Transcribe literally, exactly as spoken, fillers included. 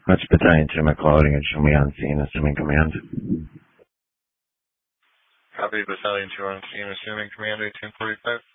Watch Battalion two, my quality and show me on scene, assuming command. Copy, Battalion two on scene, assuming command eighteen forty-five.